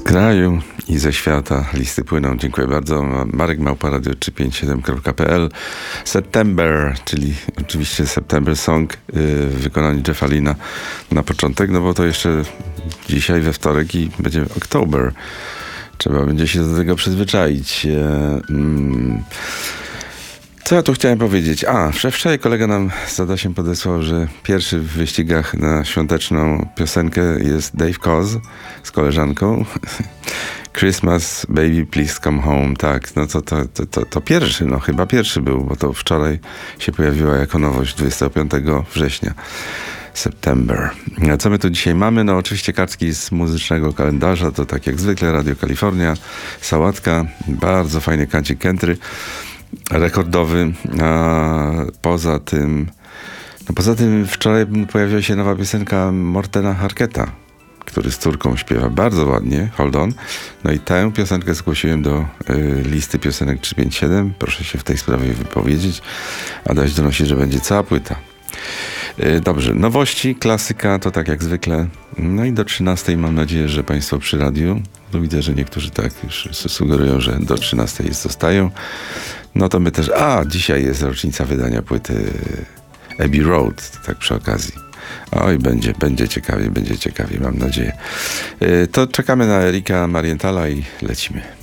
kraju i ze świata listy płyną. Dziękuję bardzo. Marek Małpa, radio357.pl. September, czyli oczywiście September Song w wykonaniu Jeffa Lynna na początek, no bo to jeszcze dzisiaj we wtorek i będzie Oktober. Trzeba będzie się do tego przyzwyczaić. Co ja tu chciałem powiedzieć? Wczoraj kolega nam z Adasiem podesłał, że pierwszy w wyścigach na świąteczną piosenkę jest Dave Koz z koleżanką. Christmas, baby, please come home. Tak, no to pierwszy, no chyba pierwszy był, bo to wczoraj się pojawiła jako nowość 25 września. September. A co my tu dzisiaj mamy? No oczywiście kartki z muzycznego kalendarza, to tak jak zwykle Radio Kalifornia, sałatka, bardzo fajny kancik country, rekordowy. A poza tym wczoraj pojawiła się nowa piosenka Mortena Harketa, który z córką śpiewa bardzo ładnie, Hold On. No i tę piosenkę zgłosiłem do listy piosenek 357. Proszę się w tej sprawie wypowiedzieć. Adaś donosi, że będzie cała płyta. Dobrze, nowości, klasyka, to tak jak zwykle. No i do 13 mam nadzieję, że Państwo przy radiu. No widzę, że niektórzy tak już sugerują, że do 13 zostają. No to my też... dzisiaj jest rocznica wydania płyty Abbey Road, tak przy okazji. Oj, będzie ciekawie, mam nadzieję. To czekamy na Erika Marienthala i lecimy.